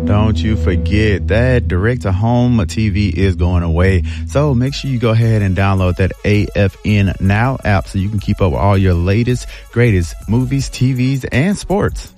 Don't you forget that direct-to-home TV is going away. So make sure you go ahead and download that AFN Now app so you can keep up with all your latest, greatest movies, TVs, and sports.